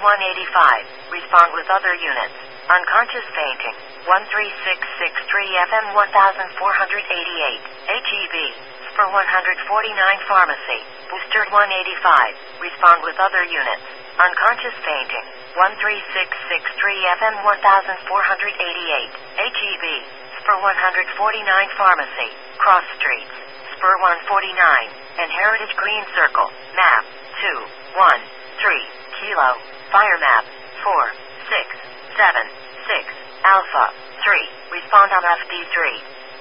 185. Respond with other units. Unconscious fainting. 13663 FM 1488. HEB. For 149 Pharmacy. Booster 185. Respond with other units. Unconscious fainting. 13663 FM 1488. HEB. For 149 Pharmacy. Cross Streets. Spur 149. And Heritage Green Circle. Map 213 Kilo. Fire map 4676 Alpha 3. Respond on FD3.